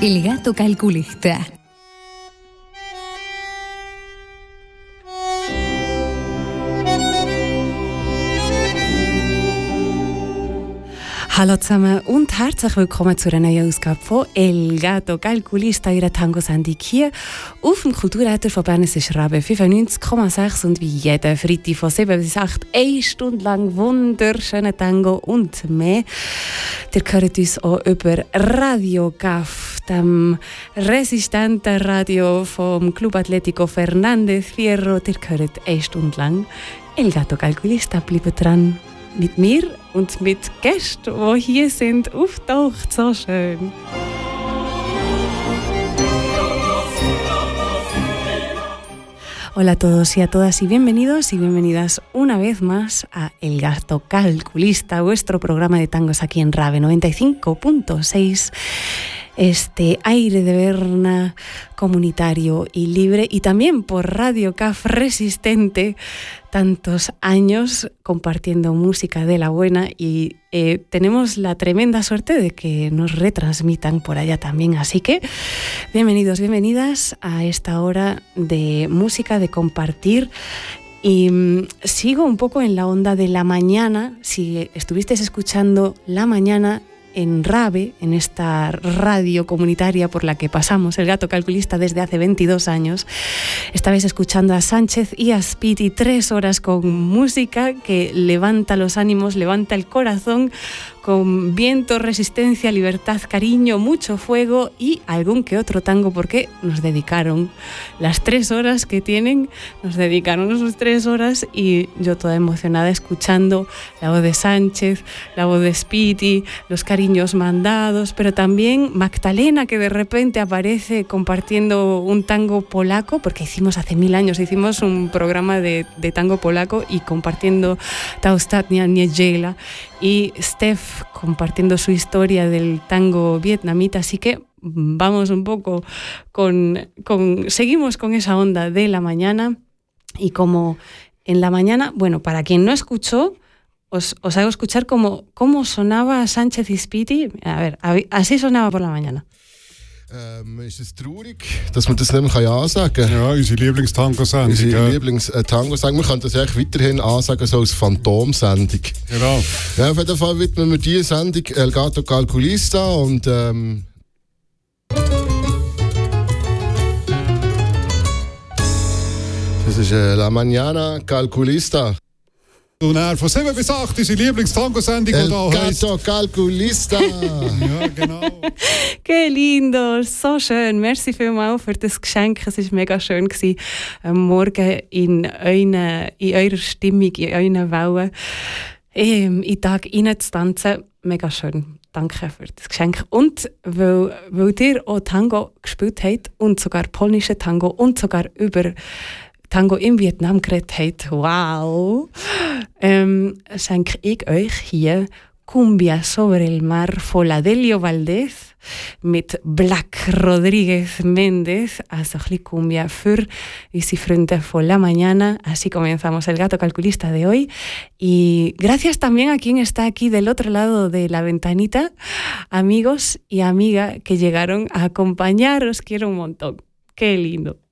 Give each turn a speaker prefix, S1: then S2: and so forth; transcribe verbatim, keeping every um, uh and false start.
S1: El gato calculista.
S2: Hallo zusammen und herzlich willkommen zu einer neuen Ausgabe von El Gato Calculista, ihrer Tango-Sendung hier auf dem Kulturräder von Bern. Es ist Rabe fünfundneunzig Komma sechs und wie jeden Freitag von sieben bis acht eine Stunde lang wunderschöne Tango und mehr. Ihr hört uns auch über Radio Caf, dem resistenten Radio vom Club Atlético Fernández Fierro. Ihr hört eine Stunde lang El Gato Calculista. Bleibt dran mit mir und mit Gästen, die hier sind, auftaucht. So schön. Hola a todos y a todas y bienvenidos y bienvenidas una vez más a El Gato Calculista, vuestro programa de tangos aquí en Rabe noventa y cinco punto seis. Este aire de Berna comunitario y libre, y también por Radio Caf resistente, tantos años compartiendo música de la buena, y eh, tenemos la tremenda suerte de que nos retransmitan por allá también. Así que bienvenidos, bienvenidas a esta hora de música, de compartir. Y mmm, sigo un poco en la onda de la mañana. Si estuvisteis escuchando La Mañana en Rabe, en esta radio comunitaria por la que pasamos El Gato Calculista desde hace veintidós años, estabais escuchando a Sánchez y a Spiti, tres horas con música que levanta los ánimos, levanta el corazón, con viento, resistencia, libertad, cariño, mucho fuego y algún que otro tango, porque nos dedicaron las tres horas que tienen, nos dedicaron esas tres horas, y yo toda emocionada escuchando la voz de Sánchez, la voz de Spiti, los cariños mandados, pero también Magdalena, que de repente aparece compartiendo un tango polaco, porque hicimos hace mil años, hicimos un programa de, de tango polaco, y compartiendo Ta ostatnia niedziela, y Steph compartiendo su historia del tango vietnamita. Así que vamos un poco con, con seguimos con esa onda de la mañana. Y como en la mañana, bueno, para quien no escuchó, os, os hago escuchar cómo, cómo sonaba Sánchez y Spiti. A ver, así sonaba por la mañana.
S3: Ähm, ist es traurig, dass man das nicht mehr ansagen kann?
S4: Ja, unsere Lieblingstango-Sendung.
S3: Unsere
S4: ja.
S3: Lieblingstango-Sendung. Man kann das eigentlich weiterhin ansagen, so als Phantom-Sendung.
S4: Genau.
S3: Ja, auf jeden Fall widmen wir diese Sendung El Gato Calculista und ähm, das ist äh, La Mañana Calculista.
S4: Und er von sieben bis acht unsere Lieblingstango-Sendung.
S3: El Gato Calculista.
S4: Ja, genau.
S2: Qué lindo, so schön. Merci vielmals für das Geschenk. Es war mega schön gewesen, am Morgen in, euren, in eurer Stimmung, in euren Wellen in den Tag reinzutanzen. Mega schön. Danke für das Geschenk. Und weil, weil ihr auch Tango gespielt habt und sogar polnische Tango und sogar über Tango in Vietnam geredet habt, wow, ähm, schenke ich euch hier Cumbia sobre el mar von Ladelio Valdés mit Black Rodríguez Méndez, also ein bisschen Cumbia für unsere Freunde von La Mañana. Así comenzamos El Gato Calculista de hoy. Y gracias también a quien está aquí del otro lado de la ventanita, amigos y amigas que llegaron a acompañar. Os quiero un montón. Qué lindo.